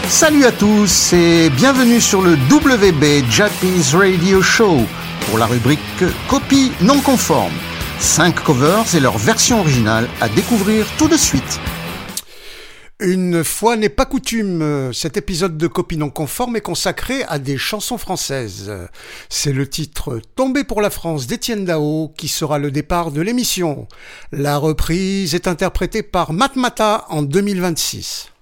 Salut à tous et bienvenue sur le WB Japanese Radio Show pour la rubrique Copies non conformes. 5 covers et leur version originale à découvrir tout de suite. Une fois n'est pas coutume, cet épisode de Copies non conformes est consacré à des chansons françaises. C'est le titre « Tombé pour la France » d'Étienne Dao qui sera le départ de l'émission. La reprise est interprétée par Matmata en 2026.